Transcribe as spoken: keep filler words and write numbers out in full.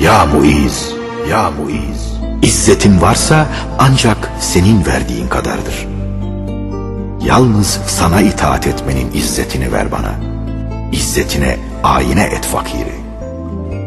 Ya Muiz, ya Muiz, İzzetin varsa ancak senin verdiğin kadardır. Yalnız sana itaat etmenin izzetini ver bana. İzzetine ayine et fakiri.